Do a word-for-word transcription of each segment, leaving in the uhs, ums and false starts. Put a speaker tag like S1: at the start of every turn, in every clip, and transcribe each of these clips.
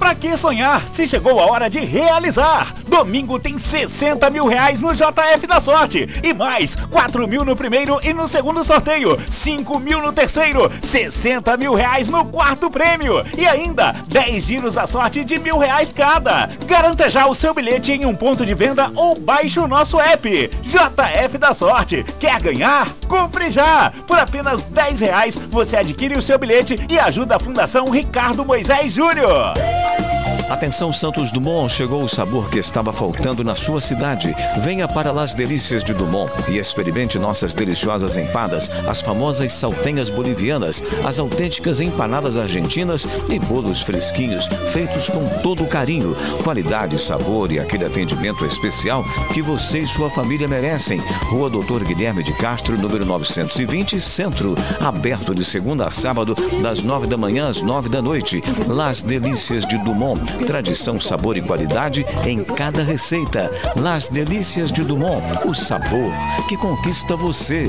S1: Pra que sonhar se chegou a hora de realizar? Domingo tem sessenta mil reais no J F da Sorte e mais quatro mil no primeiro e no segundo sorteio, cinco mil no terceiro, sessenta mil reais no quarto prêmio e ainda dez giros da sorte de mil reais cada. Garanta já o seu bilhete em um ponto de venda ou baixe o nosso app. J F da Sorte. Quer ganhar? Compre já! Por apenas dez reais você adquire o seu bilhete e ajuda a Fundação Ricardo Moisés Júnior.
S2: Atenção Santos Dumont, chegou o sabor que estava faltando na sua cidade. Venha para Las Delícias de Dumont e experimente nossas deliciosas empadas, as famosas saltenhas bolivianas, as autênticas empanadas argentinas e bolos fresquinhos, feitos com todo carinho, qualidade, sabor e aquele atendimento especial que você e sua família merecem. Rua Doutor Guilherme de Castro, número novecentos e vinte, Centro, aberto de segunda a sábado, das nove da manhã às nove da noite. Las Delícias de Dumont. Tradição, sabor e qualidade em cada receita. Las Delícias de Dumont, o sabor que conquista você.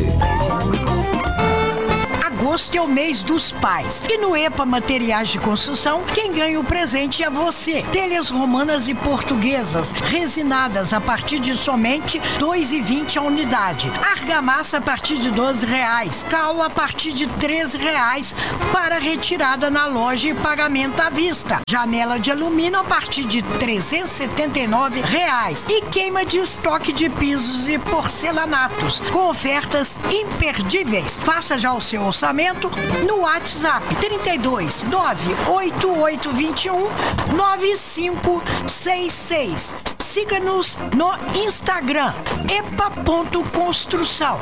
S3: Agosto é o mês dos pais e no EPA Materiais de Construção, quem ganha o presente é você. Telhas romanas e portuguesas, resinadas a partir de somente dois reais e vinte centavos a unidade. Argamassa a partir de doze reais. Cal a partir de treze reais para retirada na loja e pagamento à vista. Janela de alumínio a partir de trezentos e setenta e nove reais. E queima de estoque de pisos e porcelanatos, com ofertas imperdíveis. Faça já o seu orçamento no WhatsApp trinta e dois, nove oito oito dois um, nove cinco seis seis. Siga-nos no Instagram, epa ponto construção.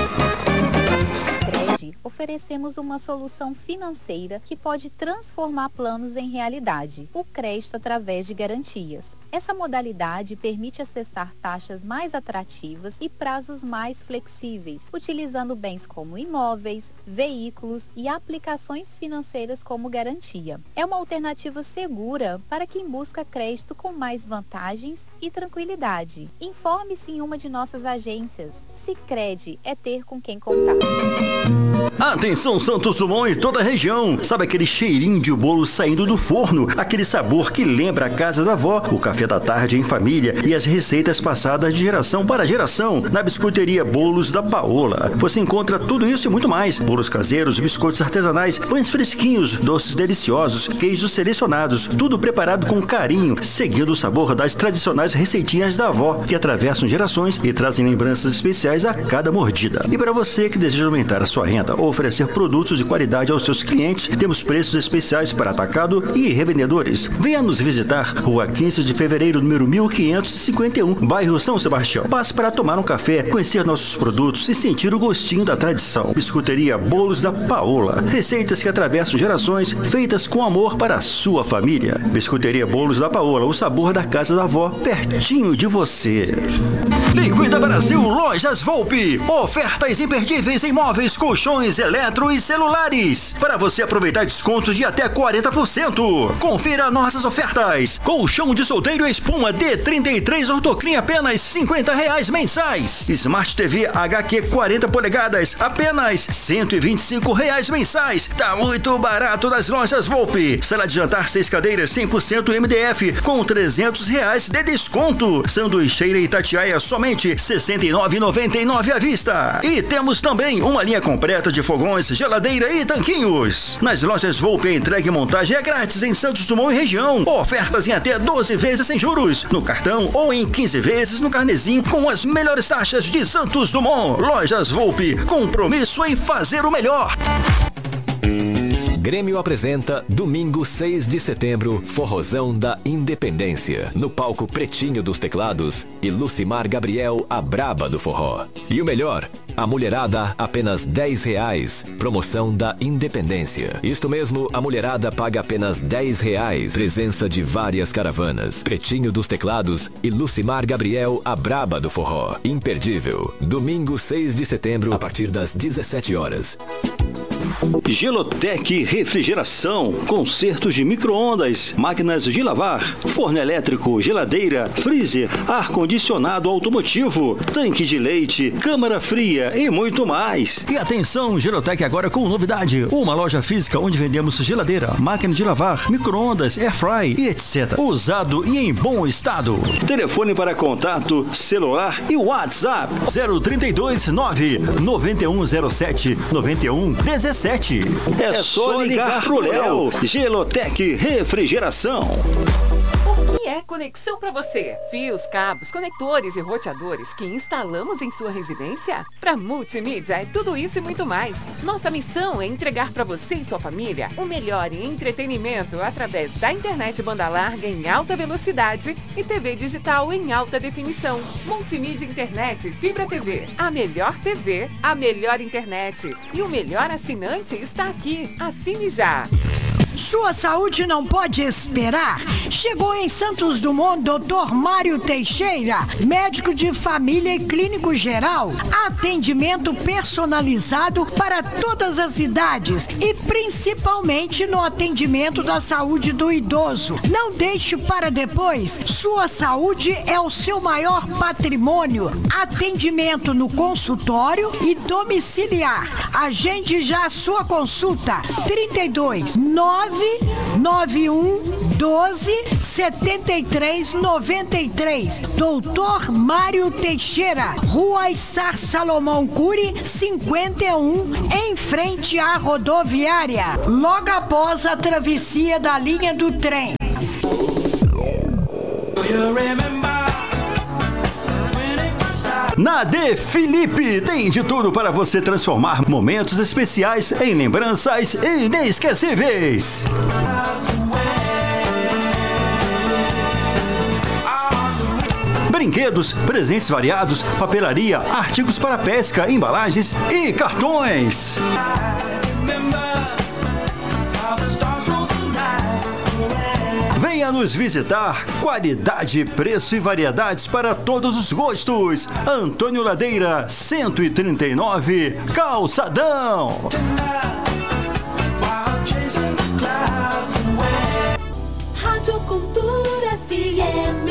S4: Oferecemos uma solução financeira que pode transformar planos em realidade, o crédito através de garantias. Essa modalidade permite acessar taxas mais atrativas e prazos mais flexíveis, utilizando bens como imóveis, veículos e aplicações financeiras como garantia. É uma alternativa segura para quem busca crédito com mais vantagens e tranquilidade. Informe-se em uma de nossas agências. Sicredi é ter com quem contar.
S5: Atenção Santos Dumont e toda a região. Sabe aquele cheirinho de bolo saindo do forno? Aquele sabor que lembra a casa da avó, o café da tarde em família e as receitas passadas de geração para geração. Na biscoiteria Bolos da Paola você encontra tudo isso e muito mais. Bolos caseiros, biscoitos artesanais, pães fresquinhos, doces deliciosos, queijos selecionados, tudo preparado com carinho, seguindo o sabor das tradicionais receitinhas da avó, que atravessam gerações e trazem lembranças especiais a cada mordida. E para você que deseja aumentar a sua renda ou oferecer produtos de qualidade aos seus clientes, temos preços especiais para atacado e revendedores. Venha nos visitar, Rua quinze de Fevereiro, número mil quinhentos e cinquenta e um, bairro São Sebastião. Passe para tomar um café, conhecer nossos produtos e sentir o gostinho da tradição. Biscoiteria Bolos da Paola. Receitas que atravessam gerações, feitas com amor para a sua família. Biscoiteria Bolos da Paola, o sabor da casa da avó, pertinho de você. Liquida Brasil Lojas Volpe. Ofertas imperdíveis em móveis, colchões, eletro e celulares. Para você aproveitar descontos de até quarenta por cento. Confira nossas ofertas. Colchão de solteiro espuma D trinta e três Ortocrim apenas cinquenta reais mensais. Smart T V H Q quarenta polegadas apenas cento e vinte e cinco reais mensais. Tá muito barato nas lojas Volpe. Sala de jantar seis cadeiras cem por cento M D F com trezentos reais de desconto. Sanduicheira Itatiaia somente sessenta e nove reais e noventa e nove centavos à vista. E temos também uma linha completa de fogões, geladeira e tanquinhos. Nas lojas Volpe, a entrega e montagem é grátis em Santos Dumont e região. Ofertas em até doze vezes sem juros no cartão ou em quinze vezes no carnezinho com as melhores taxas de Santos Dumont. Lojas Volpe, compromisso em fazer o melhor.
S6: Grêmio apresenta domingo seis de setembro, Forrozão da Independência. No palco Pretinho dos Teclados e Lucimar Gabriel, a braba do forró. E o melhor, a mulherada apenas dez reais. Promoção da Independência. Isto mesmo, a mulherada paga apenas dez reais. Presença de várias caravanas. Pretinho dos Teclados e Lucimar Gabriel, a braba do forró. Imperdível. Domingo seis de setembro, a partir das dezessete horas.
S5: Gelotec Refrigeração, consertos de micro-ondas, máquinas de lavar, forno elétrico, geladeira, freezer, ar-condicionado automotivo, tanque de leite, câmara fria e muito mais. E atenção, Gelotec agora com novidade, uma loja física onde vendemos geladeira, máquina de lavar, micro-ondas, airfry e etcétera. Usado e em bom estado. Telefone para contato, celular e WhatsApp zero trinta e dois, nove nove um zero sete, nove um um sete. É só ligar pro Léo. Gelotec Refrigeração.
S7: O que é conexão para você? Fios, cabos, conectores e roteadores que instalamos em sua residência? Para Multimídia é tudo isso e muito mais. Nossa missão é entregar para você e sua família o melhor em entretenimento através da internet banda larga em alta velocidade e T V digital em alta definição. Multimídia Internet Fibra T V. A melhor T V, a melhor internet e o melhor assinante está aqui. Assine já.
S3: Sua saúde não pode esperar. Chegou em Santos Dumont doutor Mário Teixeira, médico de família e clínico geral. Atendimento personalizado para todas as idades e principalmente no atendimento da saúde do idoso. Não deixe para depois. Sua saúde é o seu maior patrimônio. Atendimento no consultório e domiciliar. Agende já a sua consulta. trinta e dois, nove nove um doze, setenta e três noventa e três. doutor Mário Teixeira, Rua Issar Salomão Cury, cinquenta e um, em frente à rodoviária, logo após a travessia da linha do trem.
S5: Na D Felipe tem de tudo para você transformar momentos especiais em lembranças inesquecíveis. Brinquedos, presentes variados, papelaria, artigos para pesca, embalagens e cartões. Venha nos visitar. Qualidade, preço e variedades para todos os gostos. Antônio Ladeira, cento e trinta e nove, Calçadão.
S8: Rádio Cultura F M.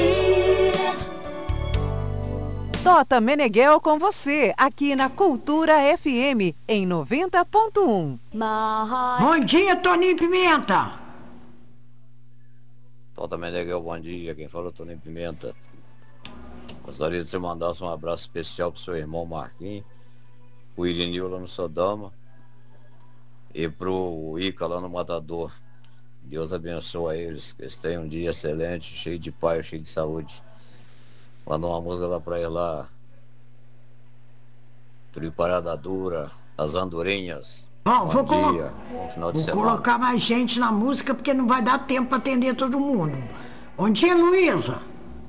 S7: Tota Meneghel com você, aqui na Cultura F M, em noventa ponto um.
S3: Bom dia, Toninho Pimenta.
S9: Tota Meneghel, bom dia. Quem fala é o Toninho Pimenta. Gostaria de você mandasse um abraço especial pro seu irmão Marquinhos, o Irineu lá no Sodoma e pro Ica lá no Matador. Deus abençoe a eles, que eles tenham um dia excelente, cheio de paz, cheio de saúde. Manda uma música lá pra ele lá. Triparada Dura, as Andorinhas.
S3: Bom,
S9: Bom
S3: vou, colo
S9: dia, bom final de
S3: vou
S9: semana.
S3: colocar mais gente na música porque não vai dar tempo para atender todo mundo. Bom dia, Luísa.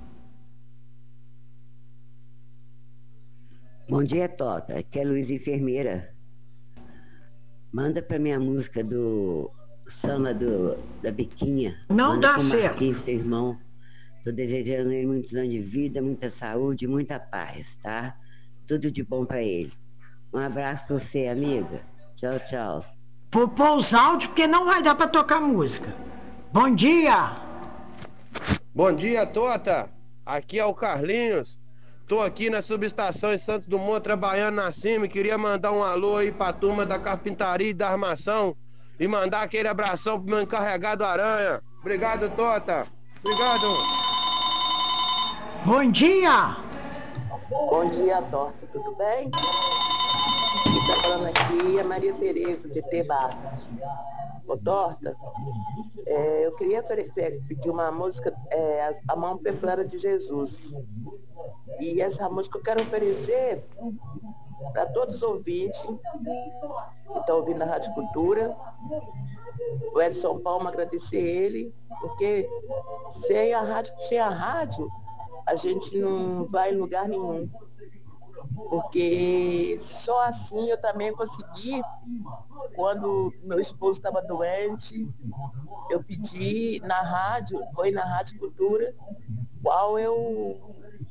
S10: Bom dia, Tota. Aqui é Luísa Enfermeira. Manda pra minha música do samba do, da Biquinha.
S3: Não
S10: Manda
S3: dá
S10: pro
S3: certo.
S10: Marquinhos, seu irmão. Tô desejando ele muitos anos de vida, muita saúde, muita paz, tá? Tudo de bom pra ele. Um abraço pra você, amiga. Tchau, tchau.
S3: Vou pôr os áudios porque não vai dar para tocar música. Bom dia.
S11: Bom dia, Tota. Aqui é o Carlinhos. Tô aqui na subestação em Santos Dumont trabalhando na cima e queria mandar um alô aí pra turma da carpintaria e da armação e mandar aquele abração pro meu encarregado Aranha. Obrigado, Tota. Obrigado.
S3: Bom dia.
S12: Bom dia, Tota. Tudo bem? Quem está falando aqui é Maria Tereza, de Tebata. Ô, Torta, é, eu queria pedir uma música, é, A Mão Perfurada de Jesus. E essa música eu quero oferecer para todos os ouvintes que estão ouvindo a Rádio Cultura. O Edson Palma, agradecer ele, porque sem a rádio, sem a rádio, a gente não vai em lugar nenhum. Porque só assim eu também consegui, quando meu esposo estava doente, eu pedi na rádio, foi na Rádio Cultura, qual eu,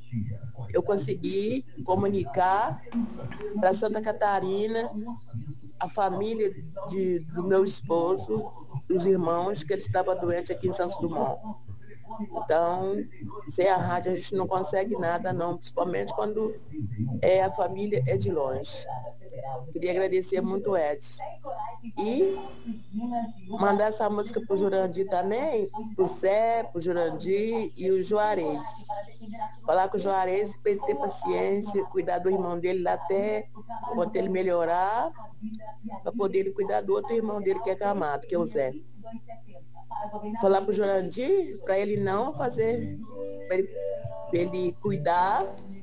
S12: eu consegui comunicar para Santa Catarina a família de, do meu esposo, dos irmãos, que ele estava doente aqui em Santos Dumont. Então, sem a rádio a gente não consegue nada não, principalmente quando é, a família é de longe. Queria agradecer muito o Edson. E mandar essa música pro Jurandir também, pro Zé, pro Jurandir e o Juarez. Falar com o Juarez para ele ter paciência, cuidar do irmão dele lá até quando ele melhorar, para poder ele cuidar do outro irmão dele que é camado, que é o Zé. Falar pro Jurandir para ele não fazer, para ele, pra ele cuidar,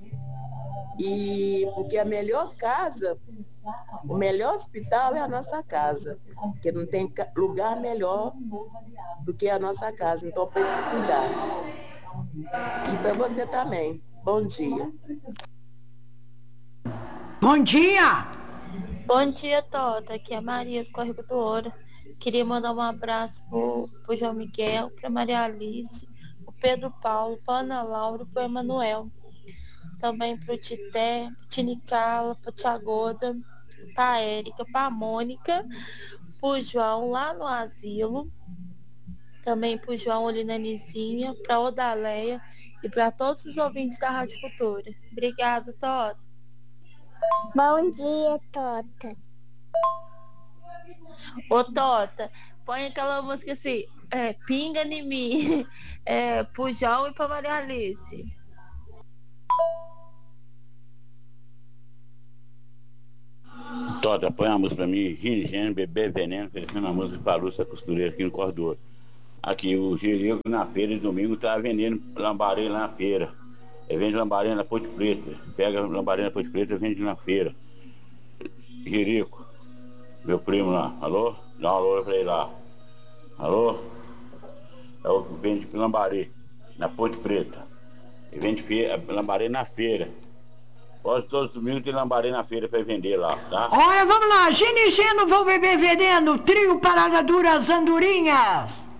S12: e porque a melhor casa, o melhor hospital é a nossa casa, porque não tem lugar melhor do que a nossa casa, então para ele se cuidar. E para você também. Bom dia.
S3: Bom dia!
S13: Bom dia, Tota. Aqui é a Maria do Córrego do Ouro. Queria mandar um abraço pro, pro João Miguel, pra Maria Alice, pro Pedro Paulo, pra Ana Laura, pro Emanuel. Também pro Tité, pro Tinicala, pro Tiagoda, pra Érica, pra Mônica, pro João lá no asilo. Também pro João Olinanizinha, pra Odaleia e para todos os ouvintes da Rádio Cultura. Obrigado, Tota.
S14: Bom dia, Tota.
S13: Ô, Tota, põe aquela música assim, é, Pinga em mim, é, pro João e pra Maria Alice.
S15: Tota, põe a música pra mim, Gingênio, Bebê Veneno, oferecendo a música pra Lúcia Costureira aqui no Corredor. Aqui, o Jerico na feira de domingo tá vendendo lambaré lá na feira. Ele vende lambaré na Ponte Preta. Pega lambaré na Ponte Preta e vende na feira. Jerico, meu primo lá, alô? Dá um alô pra ele lá. Alô? É o que vende lambaré na Ponte Preta. Ele vende feira, lambaré na feira. Pode todo domingo tem lambaré na feira pra vender lá, tá?
S3: Olha, vamos lá, Gino e Gino vão beber veneno, trio Parada Dura, as Andorinhas.